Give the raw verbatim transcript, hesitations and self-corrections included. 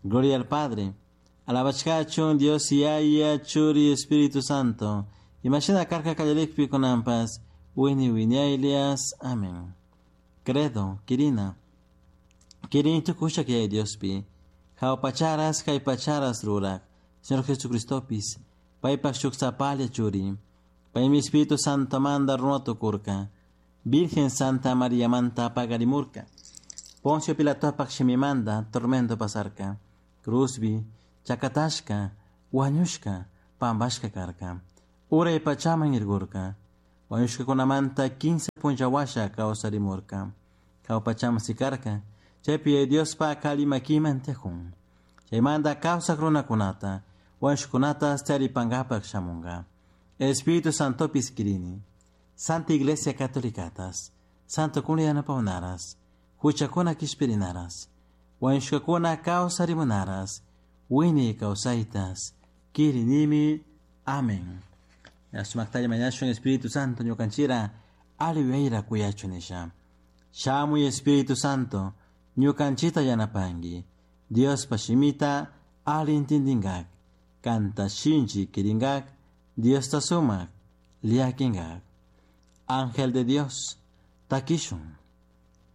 Gloria al Padre, a la Bachcachun, Dios y Aya, Churi, Espíritu Santo, y Machina Carca Cayalikpi con Ampas, Winnie Winnie Amén. Credo, Kirina. Kirin tu kusha que hay Dios pi. Jao pacharas, kai pacharas rurak. Señor Jesucristo pis. Pai pachuk zapalia churi. Pai mi Espíritu Santo manda runoto kurka. Virgen Santa María manta pagarimurka. Poncio Pilato pakshimi manda tormento pasarka. Cruzbi, chakatashka, wanyushka, pambashka karka. Ura y pachama irgurka. Wanyushka kunamanta quince punjawasha kausarimurka. Kau pachama sikarka. Chepi Dios pa kalima kimantehun. Chay manda causa kruna kunata. Wanyushka kunata stari pangapak shamunga. Espíritu Santo piskirini. Santa Iglesia Catolicatas. Santo Kuliana paunaras. Huchakuna kispirinaras. Wanshakuna kausarimunaras. Wini kausaitas. Kirinimi. Amén. Yasumaktaya mañashun Espíritu Santo ñukanchira aliveira kuyachunisha. Shamu Espíritu Santo ñukanchita yanapangi. Dios pashimita alintindingak. Canta shinji kiringak. Dios tasumak liakingak. Ángel de Dios, takishun.